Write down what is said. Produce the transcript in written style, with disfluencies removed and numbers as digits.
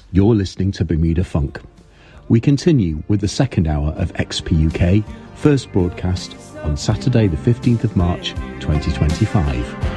You're listening to Bermuda Funk. We continue with the second hour of XP UK, first broadcast on Saturday the 15th of March 2025.